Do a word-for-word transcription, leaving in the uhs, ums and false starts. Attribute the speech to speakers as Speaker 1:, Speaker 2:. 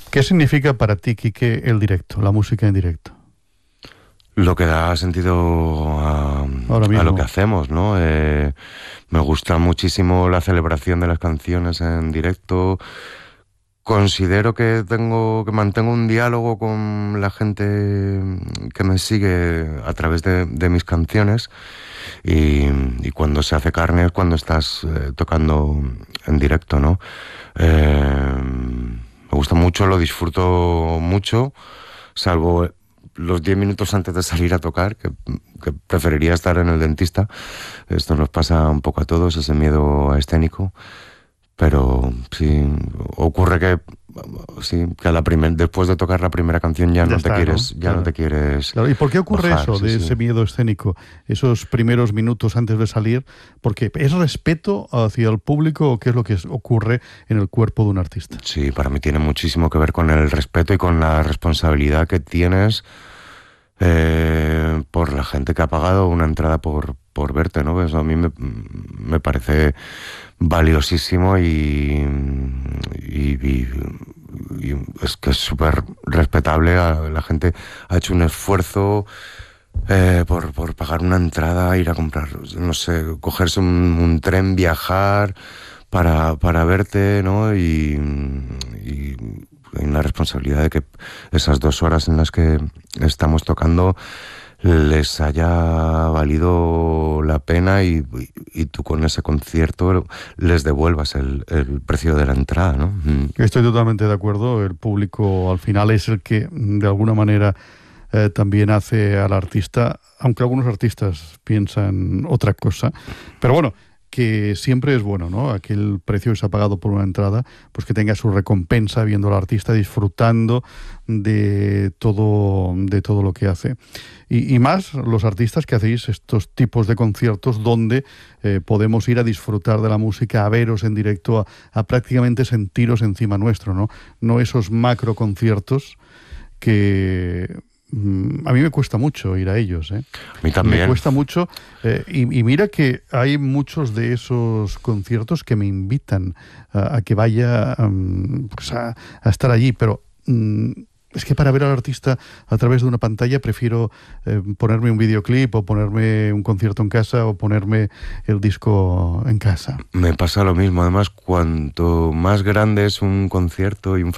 Speaker 1: ¿Qué significa para ti, Quique, el directo, la música en directo?
Speaker 2: Lo que da sentido a, a lo que hacemos, ¿no? Eh, me gusta muchísimo la celebración de las canciones en directo. Considero que tengo, que mantengo un diálogo con la gente que me sigue a través de, de mis canciones, y, y cuando se hace carne es cuando estás eh, tocando en directo, ¿no? Eh, me gusta mucho, lo disfruto mucho, salvo los diez minutos antes de salir a tocar, que, que preferiría estar en el dentista. Esto nos pasa un poco a todos, ese miedo escénico. Pero sí, ocurre que sí, que a la primer, después de tocar la primera canción ya, ya no está, te quieres, ¿no? ya claro. no te quieres.
Speaker 1: Claro. ¿Y por qué ocurre
Speaker 2: bajar?
Speaker 1: eso de
Speaker 2: sí,
Speaker 1: ese
Speaker 2: sí.
Speaker 1: miedo escénico, esos primeros minutos antes de salir? Porque ¿es respeto hacia el público o qué es lo que ocurre en el cuerpo de un artista?
Speaker 2: Sí, para mí tiene muchísimo que ver con el respeto y con la responsabilidad que tienes eh, por la gente que ha pagado una entrada por por verte, ¿no? Eso a mí me, me parece valiosísimo y, y, y, y es que es súper respetable. La gente ha hecho un esfuerzo eh, por, por pagar una entrada, ir a comprar, no sé, cogerse un, un tren, viajar para, para verte, ¿no? Y, y hay una responsabilidad de que esas dos horas en las que estamos tocando les haya valido la pena y, y, y tú con ese concierto les devuelvas el, el precio de la entrada, ¿no?
Speaker 1: Estoy totalmente de acuerdo. El público al final es el que de alguna manera eh, también hace al artista, aunque algunos artistas piensan otra cosa, pero bueno, que siempre es bueno, ¿no? Aquel precio que se ha pagado por una entrada, pues que tenga su recompensa viendo al artista disfrutando de todo, de todo lo que hace. Y, y más los artistas que hacéis estos tipos de conciertos donde eh, podemos ir a disfrutar de la música, a veros en directo, a, a prácticamente sentiros encima nuestro, ¿no? No esos macro conciertos que a mí me cuesta mucho ir a ellos, ¿eh?
Speaker 2: A mí también.
Speaker 1: Me cuesta mucho. Eh, y, y mira que hay muchos de esos conciertos que me invitan a, a que vaya um, pues a, a estar allí, pero um, es que para ver al artista a través de una pantalla prefiero eh, ponerme un videoclip o ponerme un concierto en casa o ponerme el disco en casa.
Speaker 2: Me pasa lo mismo. Además, cuanto más grande es un concierto y un